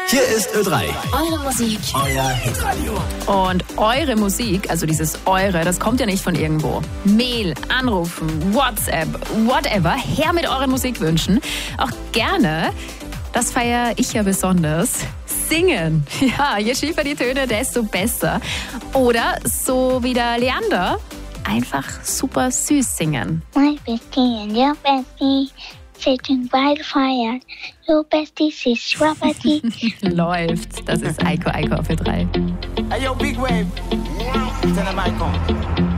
Hier ist Ö3. Eure Musik, euer Hitradio. Und eure Musik, also dieses Eure, das kommt ja nicht von irgendwo. Mail, Anrufen, WhatsApp, whatever. Her mit euren Musikwünschen. Auch gerne, das feiere ich ja besonders, singen. Ja, je schiefer die Töne, desto besser. Oder so wie der Leander, einfach super süß singen. My bestie and your bestie sitting by the fire. Your bestie is Schwabati. Läuft. Das ist Aiko auf Ö3. Hey yo, Big Wave. Tell them I come.